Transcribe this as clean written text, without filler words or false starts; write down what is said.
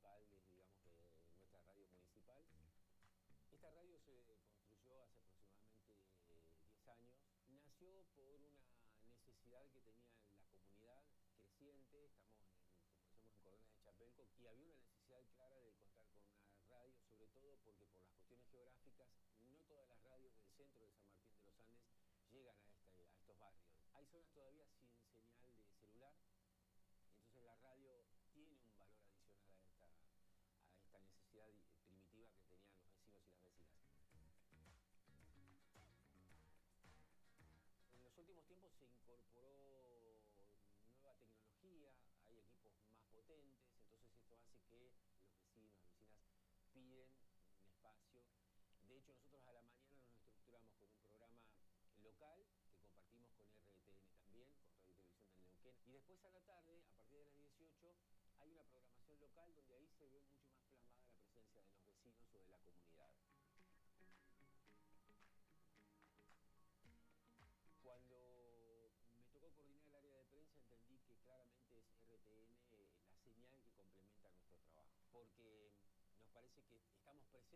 municipal, digamos que nuestra radio municipal. Esta radio se construyó hace aproximadamente 10 años. Nació por una necesidad que tenía la comunidad creciente. Estamos en Cordona de Chapelco y había una necesidad clara de contar con una radio, sobre todo porque por las cuestiones geográficas no todas las radios del centro de San Martín de los Andes llegan a estos barrios. Hay zonas todavía sin señal de celular, entonces la radio tiene un valor adicional a esta necesidad primitiva que tenían los vecinos y las vecinas. En los últimos tiempos se incorporó nueva tecnología, hay equipos más potentes, entonces esto hace que los vecinos, las vecinas piden un espacio. De hecho, nosotros a la mañana nos estructuramos con un programa local que compartimos con RTN también, con Radio y Televisión del Neuquén. Y después a la tarde, a partir de las 18, hay una programación local donde ahí se ve mucho más plasmada la presencia de los vecinos o de la comunidad. Cuando me tocó coordinar el área de prensa entendí que claramente es RTN la señal que complementa nuestro trabajo, porque nos parece que estamos presentes